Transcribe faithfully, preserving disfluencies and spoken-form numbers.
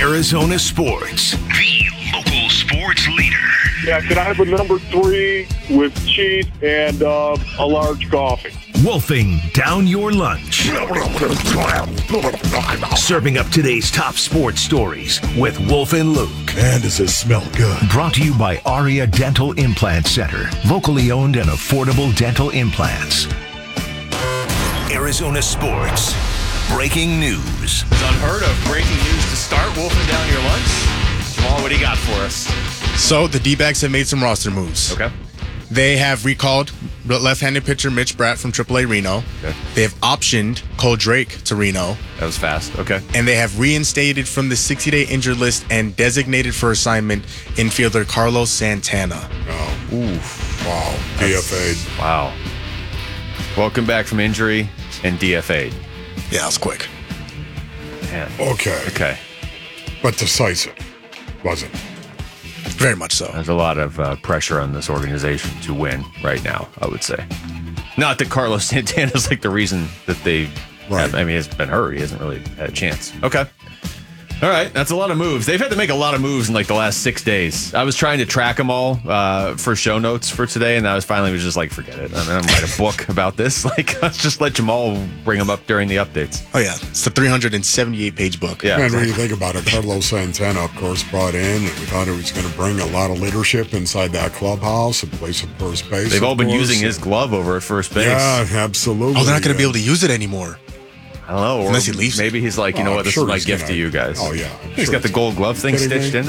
Arizona Sports, the local sports leader. Yeah, can I have a number three with cheese and uh, a large coffee? Wolfing down your lunch. Serving up today's top sports stories with Wolf and Luke. Man, does it smell good. Brought to you by Aria Dental Implant Center. Locally owned and affordable dental implants. Arizona Sports. Breaking news. It's unheard of. Breaking news to start. Wolfing down your lunch. Jamal, what do you got for us? So the D-backs have made some roster moves. Okay. They have recalled left-handed pitcher Mitch Bratt from triple A Reno. Okay. They have optioned Cole Drake to Reno. That was fast. Okay. And they have reinstated from the sixty-day injured list and designated for assignment infielder Carlos Santana. Oh, Ooh. wow. D F A'd. Wow. Welcome back from injury and D F A'd. Yeah, that was quick. Man. Okay. Okay. But decisive, wasn't it? Very much so. There's a lot of uh, pressure on this organization to win right now, I would say. Not that Carlos Santana is like the reason that they Right. have, I mean, he's been hurt. He hasn't really had a chance. Okay. All right. That's a lot of moves. They've had to make a lot of moves in like the last six days. I was trying to track them all uh, for show notes for today, and I was finally was just like, forget it. I'm going to write a book about this. Like, let's just let Jamal bring them up during the updates. Oh, yeah. It's a three hundred seventy-eight page book. Yeah. And when you think about it, Carlos Santana, of course, brought in, and we thought he was going to bring a lot of leadership inside that clubhouse and play some first base. They've all of been course. using his glove over at first base. Yeah, absolutely. Oh, they're not going to be able to use it anymore. I don't know. Or Unless he leaves. Maybe he's like, you know Oh, what, I'm this sure is my he's gift gonna- to you guys. Oh, yeah. I'm He's sure got the he's- gold glove thing Kidding me? stitched in.